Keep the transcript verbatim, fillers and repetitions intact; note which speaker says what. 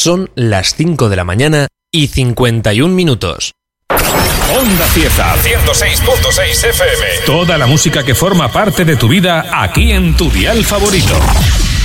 Speaker 1: Son las cinco de la mañana y cincuenta y un minutos.
Speaker 2: Onda Cieza ciento seis punto seis F M. Toda la música que forma parte de tu vida aquí en tu dial favorito.